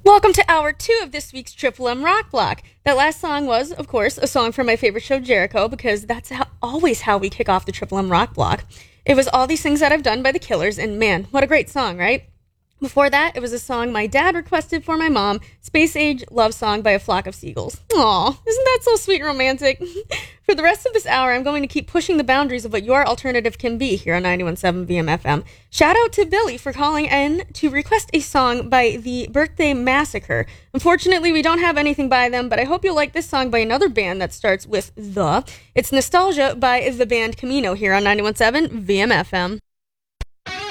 Welcome to hour 2 of this week's Triple M Rock Block. That last song was, of course, a song from my favorite show, Jericho, because that's always how we kick off the Triple M Rock Block. It was All These Things That I've Done by the Killers, and man, what a great song, right? Before that, it was a song my dad requested for my mom, Space Age Love Song by A Flock of Seagulls. Aw, isn't that so sweet and romantic? For the rest of this hour, I'm going to keep pushing the boundaries of what your alternative can be here on 91.7 VMFM. Shout out to Billy for calling in to request a song by the Birthday Massacre. Unfortunately, we don't have anything by them, but I hope you'll like this song by another band that starts with the. It's Nostalgia by the band Camino here on 91.7 VMFM.